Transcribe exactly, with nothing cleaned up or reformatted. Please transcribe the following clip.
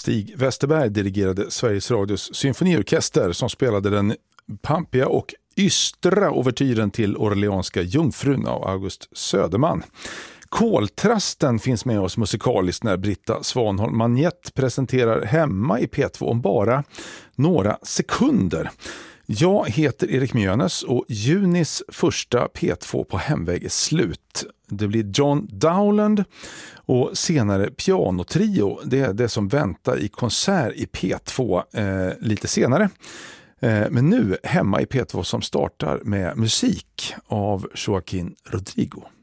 Stig Westerberg dirigerade Sveriges Radios symfoniorkester som spelade den pampiga och ystra ouvertyren till Orleanska jungfrun av August Söderman. Koltrasten finns med oss musikaliskt när Britta Svanholm Magnett presenterar Hemma i P två om bara några sekunder. Jag heter Erik Mjönes och junis första P två på hemväg är slut. Det blir John Dowland och senare pianotrio. Det är det som väntar i konsert i P två eh, lite senare. Eh, men nu Hemma i P två som startar med musik av Joaquin Rodrigo.